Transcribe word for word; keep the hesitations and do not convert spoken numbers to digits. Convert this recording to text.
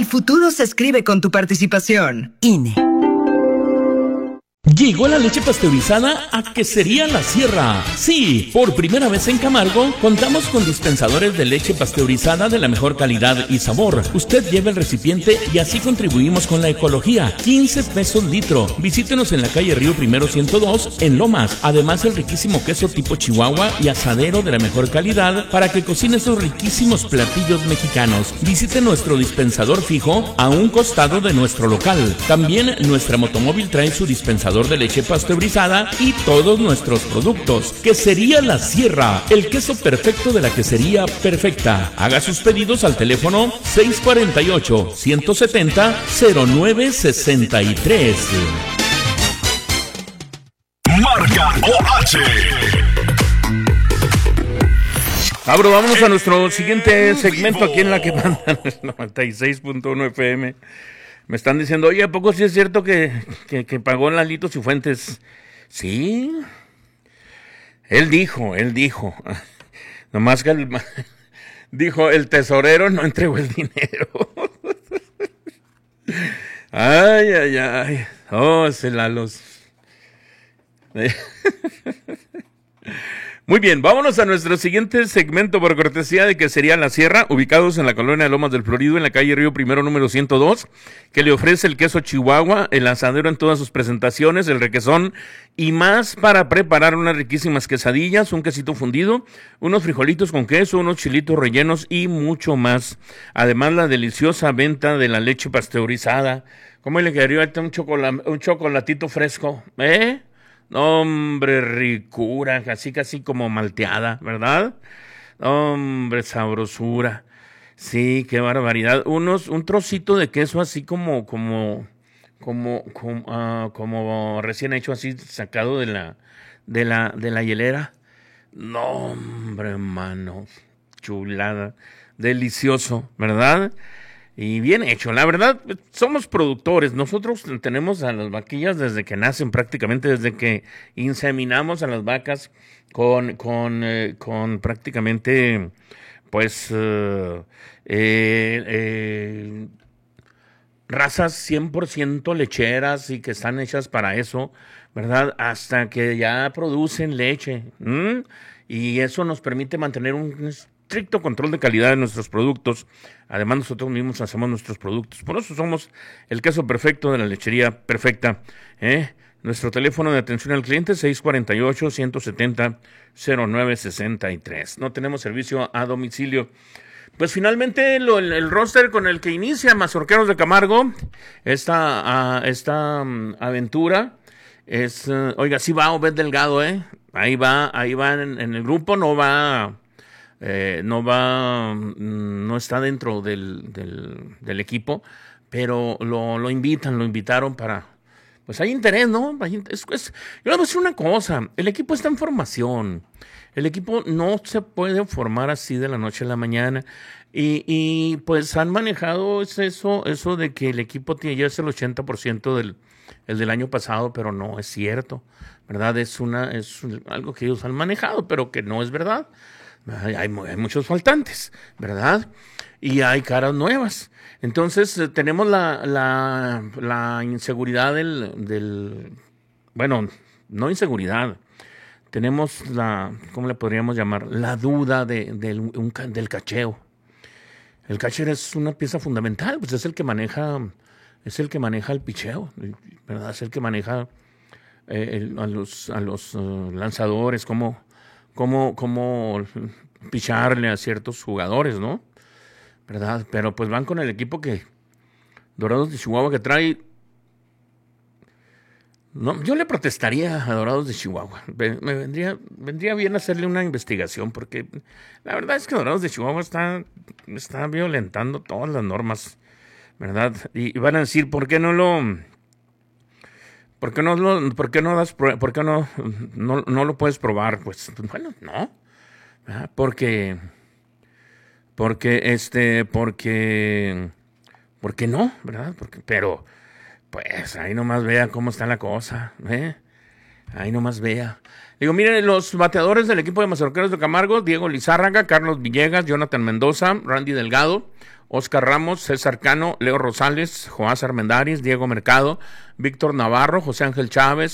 El futuro se escribe con tu participación. I N E. Llegó la leche pasteurizada a Quesería La Sierra. Sí, por primera vez en Camargo, contamos con dispensadores de leche pasteurizada de la mejor calidad y sabor. Usted lleva el recipiente y así contribuimos con la ecología. quince pesos litro. Visítenos en la calle Río Primero ciento dos, en Lomas. Además, el riquísimo queso tipo Chihuahua y asadero de la mejor calidad para que cocine esos riquísimos platillos mexicanos. Visite nuestro dispensador fijo a un costado de nuestro local. También nuestra motomóvil trae su dispensador de leche pasteurizada y todos nuestros productos. Quesería La Sierra, el queso perfecto de la quesería perfecta. Haga sus pedidos al teléfono seis cuatro ocho, uno siete cero, cero nueve seis tres. Marca O H. Abro, vámonos a nuestro siguiente segmento aquí en la que mandan noventa y seis punto uno F M. Me están diciendo, oye, ¿a poco sí es cierto que, que, que pagó Lalito Cifuentes? Sí. Él dijo, él dijo. Nomás que el, dijo, el tesorero no entregó el dinero. Ay, ay, ay. Oh, se la los... Muy bien, vámonos a nuestro siguiente segmento por cortesía de Quesería La Sierra, ubicados en la colonia Lomas del Florido, en la calle Río Primero número ciento dos, que le ofrece el queso Chihuahua, el asadero en todas sus presentaciones, el requesón y más para preparar unas riquísimas quesadillas, un quesito fundido, unos frijolitos con queso, unos chilitos rellenos y mucho más. Además, la deliciosa venta de la leche pasteurizada. ¿Cómo le quedaría ahorita un, chocola- un chocolatito fresco? ¿Eh? Hombre, ricura, casi casi como malteada, ¿verdad? Hombre, sabrosura. Sí, qué barbaridad. Unos, un trocito de queso así como, como, como, como, uh, como recién hecho, así sacado de la, de la, de la hielera. No, hombre, hermano, chulada, delicioso, ¿verdad? Y bien hecho, la verdad, somos productores, nosotros tenemos a las vaquillas desde que nacen, prácticamente desde que inseminamos a las vacas con, con, eh, con prácticamente, pues, uh, eh, eh, razas cien por ciento lecheras y que están hechas para eso, ¿verdad? Hasta que ya producen leche, ¿m? Y eso nos permite mantener un estricto control de calidad de nuestros productos. Además, nosotros mismos hacemos nuestros productos. Por eso somos el queso perfecto de la lechería perfecta, ¿eh? Nuestro teléfono de atención al cliente seis cuatro ocho, uno siete cero, cero nueve seis tres. No tenemos servicio a domicilio. Pues finalmente lo, el, el roster con el que inicia Mazorqueros de Camargo, esta, uh, esta um, aventura, es, uh, oiga, sí va Obed Delgado, ¿eh? Ahí va, ahí va en, en el grupo, no va... Eh, no va, no está dentro del, del, del equipo, pero lo, lo invitan, lo invitaron para, pues hay interés, ¿no? Es, es, yo le voy a decir una cosa, el equipo está en formación, el equipo no se puede formar así de la noche a la mañana, y, y pues han manejado eso, eso de que el equipo tiene ya es el ochenta por ciento del, el del año pasado, pero no es cierto, ¿verdad? Es una, es algo que ellos han manejado, pero que no es verdad. Hay, hay, hay muchos faltantes, ¿verdad? Y hay caras nuevas. Entonces, eh, tenemos la, la, la inseguridad del, del... Bueno, no inseguridad. Tenemos la... ¿Cómo le podríamos llamar? La duda de, de un, del cacheo. El catcher es una pieza fundamental, pues es el que maneja... Es el que maneja el picheo, ¿verdad? Es el que maneja eh, el, a los, a los uh, lanzadores, cómo... Cómo, cómo picharle a ciertos jugadores, ¿no? ¿Verdad? Pero pues van con el equipo que Dorados de Chihuahua que trae. No, yo le protestaría a Dorados de Chihuahua. Me, me vendría, vendría bien hacerle una investigación, porque la verdad es que Dorados de Chihuahua está, está violentando todas las normas, ¿verdad? Y, y van a decir, ¿por qué no lo... ¿Por qué no lo, por qué no das, por qué no, no, no lo puedes probar? Pues, bueno, no. ¿Verdad? Porque, porque, este, porque, porque no, ¿verdad? Porque, pero, pues, ahí nomás vea cómo está la cosa, ¿eh? Ahí nomás vea. Digo, miren, los bateadores del equipo de Mazorqueros de Camargo, Diego Lizárraga, Carlos Villegas, Jonathan Mendoza, Randy Delgado, Oscar Ramos, César Cano, Leo Rosales, Joás Armendáriz, Diego Mercado, Víctor Navarro, José Ángel Chávez,